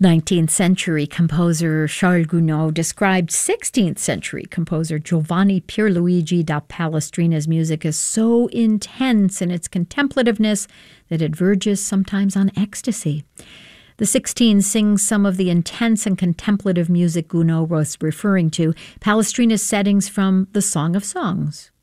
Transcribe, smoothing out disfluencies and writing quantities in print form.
19th century composer Charles Gounod described 16th century composer Giovanni Pierluigi da Palestrina's music as so intense in its contemplativeness that it verges sometimes on ecstasy. The 16 sings some of the intense and contemplative music Gounod was referring to, Palestrina's settings from the Song of Songs.